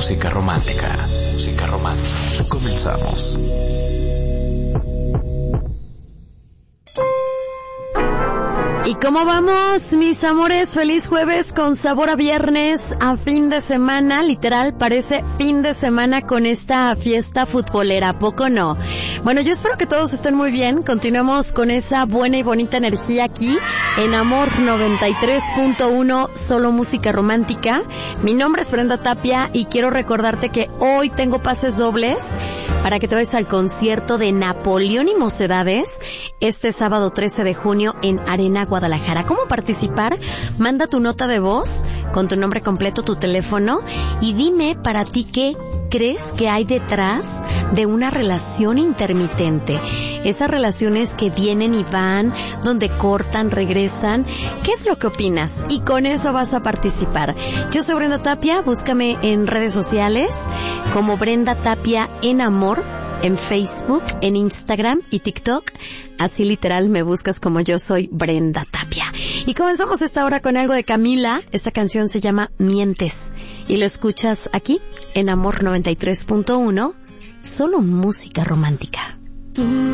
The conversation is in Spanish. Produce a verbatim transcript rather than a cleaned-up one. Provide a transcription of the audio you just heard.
música romántica. Música romántica. Comenzamos. ¿Y cómo vamos, mis amores? Feliz jueves con sabor a viernes, a fin de semana, literal, parece fin de semana con esta fiesta futbolera, ¿a poco no? Bueno, yo espero que todos estén muy bien, continuemos con esa buena y bonita energía aquí en Amor noventa y tres punto uno, solo música romántica. Mi nombre es Brenda Tapia y quiero recordarte que hoy tengo pases dobles para que te vayas al concierto de Napoleón y Mocedades este sábado trece de junio en Arena Guadalajara. ¿Cómo participar? Manda tu nota de voz con tu nombre completo, tu teléfono y dime para ti qué crees que hay detrás de una relación intermitente. Esas relaciones que vienen y van, donde cortan, regresan. ¿Qué es lo que opinas? Y con eso vas a participar. Yo soy Brenda Tapia, búscame en redes sociales como Brenda Tapia en Amor, en Facebook, en Instagram y TikTok. Así literal me buscas como yo soy Brenda Tapia. Y comenzamos esta hora con algo de Camila. Esta canción se llama Mientes. Y lo escuchas aquí en Amor noventa y tres punto uno, solo música romántica.